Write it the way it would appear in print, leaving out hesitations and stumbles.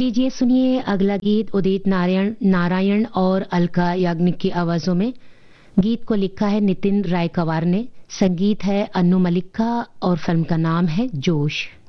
लीजिए सुनिए अगला गीत उदित नारायण नारायण और अलका याग्निक की आवाजों में। गीत को लिखा है नितिन राय कवार ने, संगीत है अन्नू मलिक का और फिल्म का नाम है जोश।